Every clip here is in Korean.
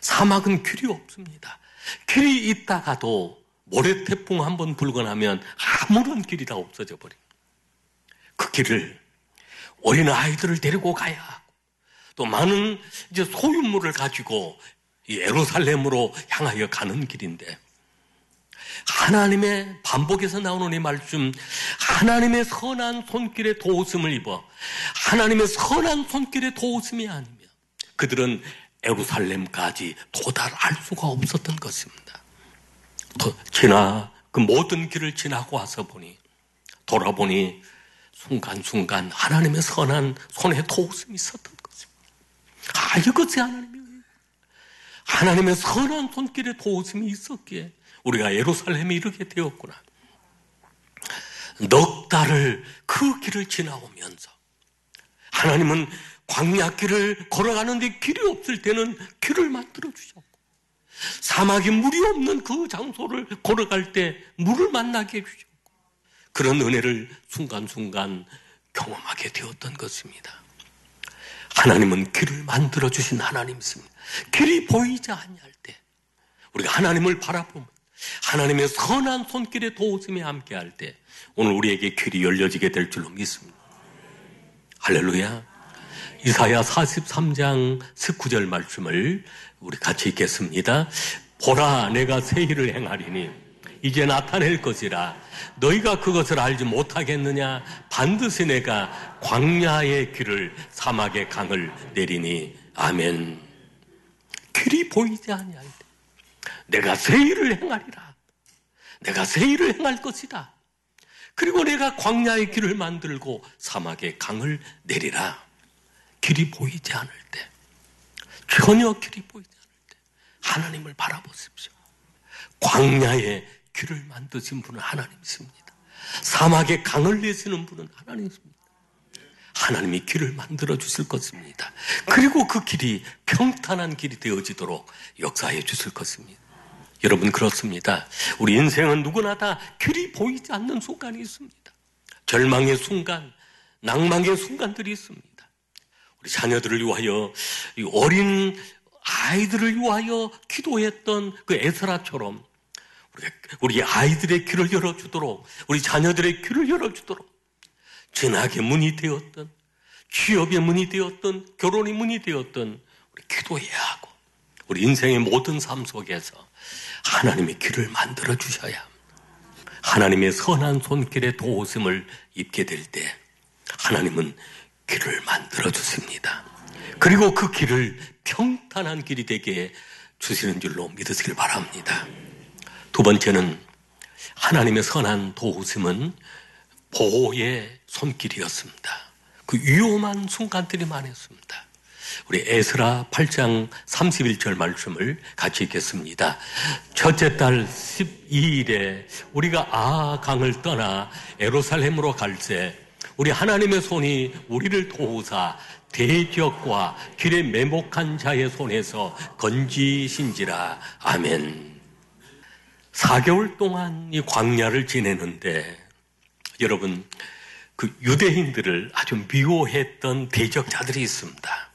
사막은 길이 없습니다. 길이 있다가도 모래태풍 한번 불고 나면 아무런 길이 다 없어져 버립니다. 그 길을 어린 아이들을 데리고 가야 하고 또 많은 이제 소유물을 가지고 이 예루살렘으로 향하여 가는 길인데, 하나님의 반복해서 나오는 이 말씀, 하나님의 선한 손길에 도우심을 입어 하나님의 선한 손길에 도우심이 아니면 그들은 예루살렘까지 도달할 수가 없었던 것입니다. 그 모든 길을 지나고 와서 돌아보니 순간순간 하나님의 선한 손에 도우심이 있었던 것입니다. 이것이 하나님의 선한 손길에 도우심이 있었기에 우리가 예루살렘에 이르게 되었구나. 넉 달을 그 길을 지나오면서 하나님은 광야길을 걸어가는데 길이 없을 때는 길을 만들어 주셨고, 사막에 물이 없는 그 장소를 걸어갈 때 물을 만나게 해주셨고, 그런 은혜를 순간순간 경험하게 되었던 것입니다. 하나님은 길을 만들어 주신 하나님이십니다. 길이 보이지 아니할 때 우리가 하나님을 바라보면 하나님의 선한 손길에 도우심이 함께할 때 오늘 우리에게 길이 열려지게 될 줄로 믿습니다. 할렐루야. 이사야 43장 19절 말씀을 우리 같이 읽겠습니다. 보라, 내가 새 일을 행하리니 이제 나타낼 것이라. 너희가 그것을 알지 못하겠느냐? 반드시 내가 광야의 길을 사막의 강을 내리니. 아멘. 길이 보이지 아니할 때 내가 새 일을 행하리라. 내가 새 일을 행할 것이다. 그리고 내가 광야의 길을 만들고 사막의 강을 내리라. 길이 보이지 않을 때, 전혀 길이 보이지 않을 때 하나님을 바라보십시오. 광야의 길을 만드신 분은 하나님이십니다. 사막의 강을 내시는 분은 하나님이십니다. 하나님이 길을 만들어 주실 것입니다. 그리고 그 길이 평탄한 길이 되어지도록 역사해 주실 것입니다. 여러분, 그렇습니다. 우리 인생은 누구나 다 길이 보이지 않는 순간이 있습니다. 절망의 순간, 낭망의 순간들이 있습니다. 우리 자녀들을 위하여, 어린 아이들을 위하여 기도했던 그 에스라처럼 우리 아이들의 길을 열어주도록, 우리 자녀들의 길을 열어주도록, 진학의 문이 되었던, 취업의 문이 되었던, 결혼의 문이 되었던 우리 기도해야 하고, 우리 인생의 모든 삶 속에서 하나님의 길을 만들어 주셔야 합니다. 하나님의 선한 손길에 도우심을 입게 될 때 하나님은 길을 만들어 주십니다. 그리고 그 길을 평탄한 길이 되게 주시는 줄로 믿으시길 바랍니다. 두 번째는 하나님의 선한 도우심은 보호의 손길이었습니다. 그 위험한 순간들이 많았습니다. 우리 에스라 8장 31절 말씀을 같이 읽겠습니다. 첫째 달 12일에 우리가 강을 떠나 예루살렘으로 갈새 우리 하나님의 손이 우리를 도우사 대적과 길에 매복한 자의 손에서 건지신지라. 아멘. 4개월 동안 이 광야를 지내는데 여러분, 그 유대인들을 아주 미워했던 대적자들이 있습니다.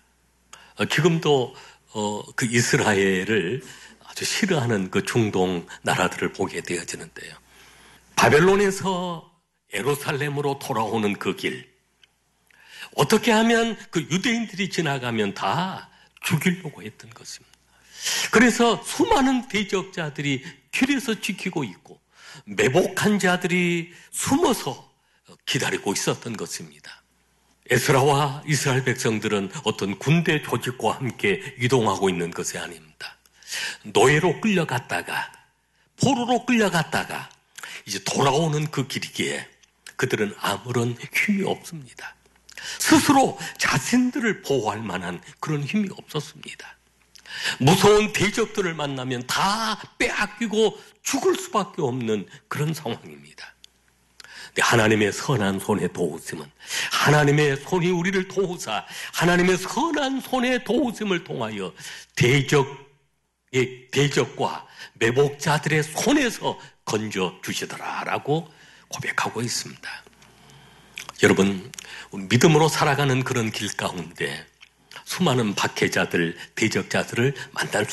지금도 그 이스라엘을 아주 싫어하는 그 중동 나라들을 보게 되어지는데요. 바벨론에서 예루살렘으로 돌아오는 그 길, 어떻게 하면 그 유대인들이 지나가면 다 죽이려고 했던 것입니다. 그래서 수많은 대적자들이 길에서 지키고 있고 매복한 자들이 숨어서 기다리고 있었던 것입니다. 에스라와 이스라엘 백성들은 어떤 군대 조직과 함께 이동하고 있는 것이 아닙니다. 노예로 끌려갔다가 포로로 끌려갔다가 이제 돌아오는 그 길이기에 그들은 아무런 힘이 없습니다. 스스로 자신들을 보호할 만한 그런 힘이 없었습니다. 무서운 대적들을 만나면 다 빼앗기고 죽을 수밖에 없는 그런 상황입니다. 하나님의 선한 손의 도우심은, 하나님의 손이 우리를 도우사 하나님의 선한 손의 도우심을 통하여 대적과 매복자들의 손에서 건져주시더라라고 고백하고 있습니다. 여러분, 믿음으로 살아가는 그런 길 가운데 수많은 박해자들, 대적자들을 만날